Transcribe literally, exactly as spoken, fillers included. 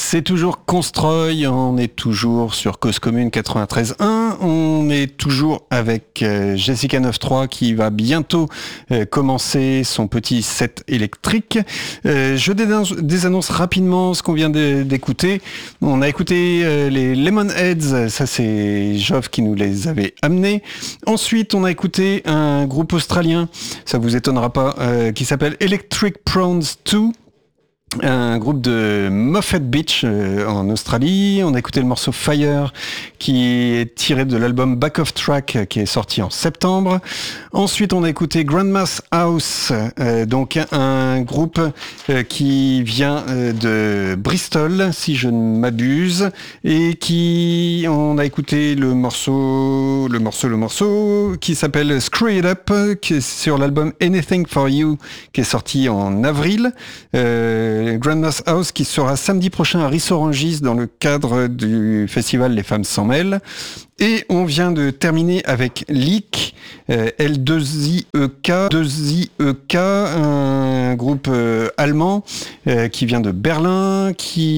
C'est toujours Constroy, on est toujours sur Cause Commune quatre-vingt-treize un, on est toujours avec euh, Jessica neuf trois qui va bientôt euh, commencer son petit set électrique. Euh, je désannonce, désannonce rapidement ce qu'on vient de, d'écouter. On a écouté euh, les Lemonheads, ça c'est Jove qui nous les avait amenés. Ensuite on a écouté un groupe australien, ça vous étonnera pas, euh, qui s'appelle Electric Prawns deux. Un groupe de Moffat Beach euh, en Australie. On a écouté le morceau Fire qui est tiré de l'album Back of Track euh, qui est sorti en septembre. Ensuite on a écouté Grandma's House, euh, donc un groupe euh, qui vient euh, de Bristol si je ne m'abuse, et qui on a écouté le morceau le morceau le morceau qui s'appelle Screw It Up, qui est sur l'album Anything for You qui est sorti en avril. Euh, Grandma's House qui sera samedi prochain à Rissorangis dans le cadre du festival Les Femmes s'en mêlent. Et on vient de terminer avec Leak, euh, L deux I E K, deux I E K, un groupe euh, allemand euh, qui vient de Berlin, qui